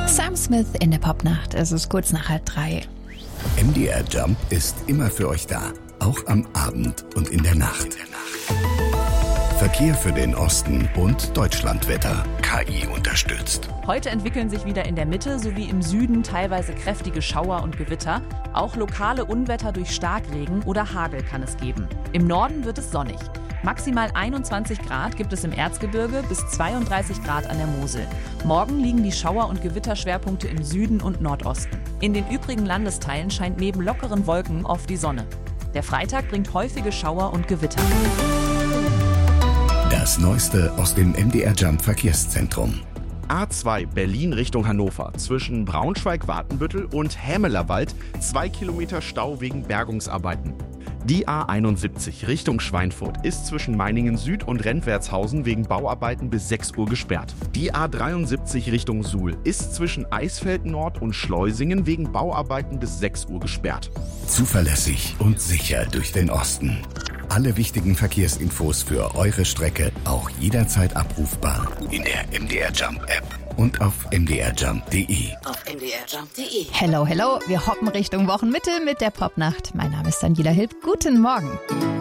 Sam Smith in der Popnacht. Es ist kurz nach 2:30. MDR Jump ist immer für euch da, auch am Abend und in der Nacht. Verkehr für den Osten und Deutschlandwetter. KI unterstützt. Heute entwickeln sich wieder in der Mitte sowie im Süden teilweise kräftige Schauer und Gewitter. Auch lokale Unwetter durch Starkregen oder Hagel kann es geben. Im Norden wird es sonnig. Maximal 21 Grad gibt es im Erzgebirge bis 32 Grad an der Mosel. Morgen liegen die Schauer- und Gewitterschwerpunkte im Süden und Nordosten. In den übrigen Landesteilen scheint neben lockeren Wolken oft die Sonne. Der Freitag bringt häufige Schauer und Gewitter. Das Neueste aus dem MDR Jump Verkehrszentrum. A2 Berlin Richtung Hannover. Zwischen Braunschweig-Watenbüttel und Hämelerwald 2 Kilometer Stau wegen Bergungsarbeiten. Die A71 Richtung Schweinfurt ist zwischen Meiningen Süd und Rentwertshausen wegen Bauarbeiten bis 6 Uhr gesperrt. Die A73 Richtung Suhl ist zwischen Eisfeld Nord und Schleusingen wegen Bauarbeiten bis 6 Uhr gesperrt. Zuverlässig und sicher durch den Osten. Alle wichtigen Verkehrsinfos für eure Strecke auch jederzeit abrufbar in der MDR Jump App und auf mdrjump.de. Hello, hello. Wir hoppen Richtung Wochenmitte mit der Popnacht. Mein Name ist Daniela Hilb. Guten Morgen.